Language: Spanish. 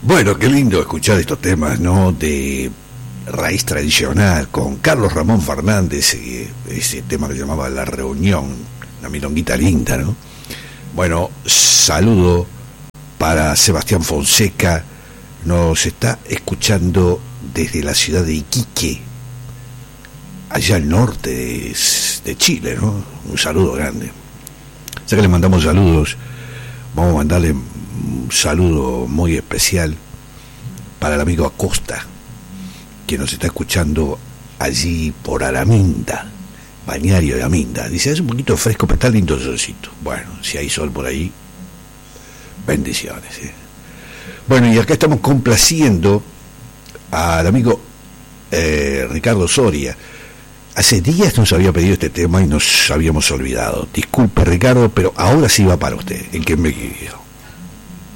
Bueno, qué lindo escuchar estos temas, ¿no? De raíz tradicional, con Carlos Ramón Fernández, ese tema que se llamaba La Reunión, una milonguita linda, ¿no? Bueno, saludo para Sebastián Fonseca, nos está escuchando desde la ciudad de Iquique, allá al norte de Chile, ¿no? Un saludo grande. Ya que le mandamos saludos, vamos a mandarle un saludo muy especial para el amigo Acosta, que nos está escuchando allí por Araminda, Bañario de Aminda. Dice, es un poquito fresco, pero está lindo el solcito. Bueno, si hay sol por ahí, bendiciones, ¿eh? Bueno, y acá estamos complaciendo al amigo Ricardo Soria. Hace días nos había pedido este tema y nos habíamos olvidado. Disculpe, Ricardo, pero ahora sí va para usted, el que me guió.